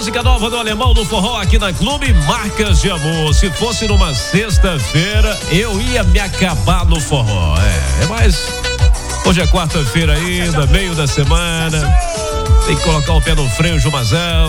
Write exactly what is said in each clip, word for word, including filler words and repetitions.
Música nova do Alemão no Forró aqui na Clube Marcas de Amor. Se fosse numa sexta-feira, eu ia me acabar no forró. É, mas hoje é quarta-feira ainda, meio da semana. Tem que colocar o pé no freio, Jumazão.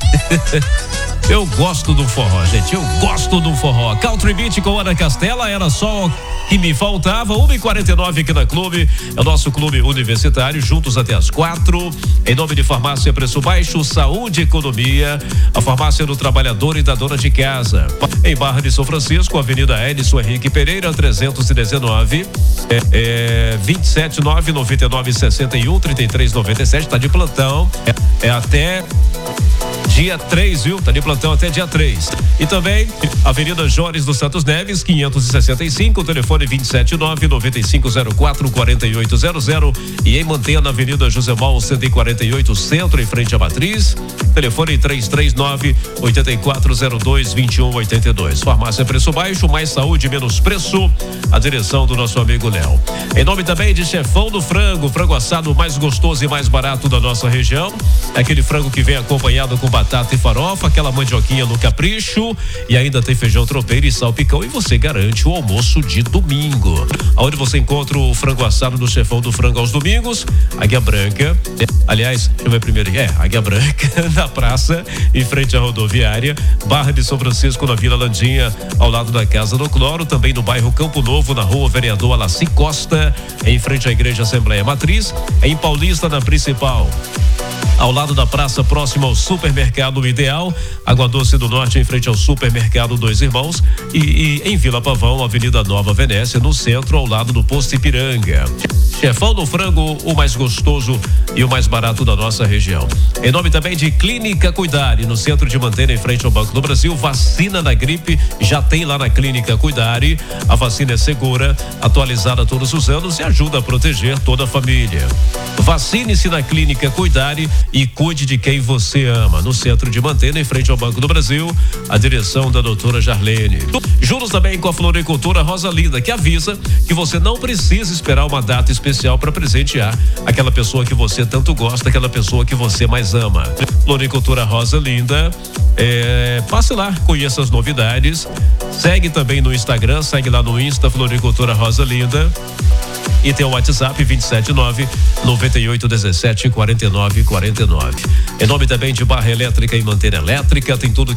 Eu gosto do forró, gente. Eu gosto do forró. Country Beat com Ana Castela era só que me faltava. uma e quarenta e nove aqui na Clube. É o nosso clube universitário, juntos até as quatro. Em nome de Farmácia Preço Baixo, Saúde e Economia. A farmácia do trabalhador e da dona de casa. Em Barra de São Francisco, Avenida Edson Henrique Pereira, trezentos e dezenove. É, é vinte e sete, nove, noventa e nove, sessenta e um, trinta e três, noventa e sete. Tá de plantão. É, é até dia três, viu? Tá de plantão até dia três. E também Avenida Jores dos Santos Neves, quinhentos e sessenta e cinco, telefone vinte e sete, nove, noventa e cinco zero quatro, quarenta e oito zero zero. E em Mantena, Avenida José Mal, cento e quarenta e oito, Centro, em frente à Matriz, telefone três três nove, oito quatro zero dois, dois um oito dois. Farmácia Preço Baixo, mais saúde, menos preço. A direção do nosso amigo Léo. Em nome também de Chefão do Frango, frango assado mais gostoso e mais barato da nossa região. Aquele frango que vem acompanhado com batata e farofa, aquela mandioquinha no capricho, e ainda tem feijão tropeiro e salpicão, e você garante o almoço de domingo. Aonde você encontra o frango assado do Chefão do Frango aos domingos, Águia Branca, aliás, deixa eu ver primeiro, é, Águia Branca, na praça, em frente à rodoviária, Barra de São Francisco, na Vila Landinha, ao lado da Casa do Cloro, também no bairro Campo Novo, na rua Vereador Alaci Costa, em frente à Igreja Assembleia Matriz, em Paulista, na Principal, ao lado da praça, próximo ao Supermercado Ideal, Água Doce do Norte, em frente ao Supermercado Dois Irmãos, e, e em Vila Pavão, Avenida Nova Venécia, no centro, ao lado do Posto Ipiranga. Chefão do Frango, o mais gostoso e o mais barato da nossa região. Em nome também de Clínica Cuidare, no centro de Mantena, em frente ao Banco do Brasil. Vacina da gripe já tem lá na Clínica Cuidare. A vacina é segura, atualizada todos os anos e ajuda a proteger toda a família. Vacine-se na Clínica Cuidare e cuide de quem você ama. No centro de Mantena, em frente ao Banco do Brasil, a direção da doutora Jarlene. Juntos também com a Floricultura Rosa Linda, que avisa que você não precisa esperar uma data especial para presentear aquela pessoa que você tanto gosta, aquela pessoa que você mais ama. Floricultura Rosa Linda, é, passe lá, conheça as novidades. Segue também no Instagram, segue lá no Insta Floricultura Rosa Linda. E tem o WhatsApp vinte e sete, nove, noventa e oito, dezessete, quarenta e nove, quarenta e nove. Em nome também de Barra Elétrica e Mantena Elétrica, tem tudo